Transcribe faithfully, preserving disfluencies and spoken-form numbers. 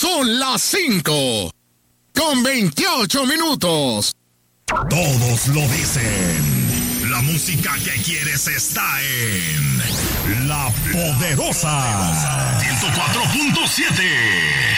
Son las cinco con veintiocho minutos. Todos lo dicen. La música que quieres está en La Poderosa ciento cuatro punto siete.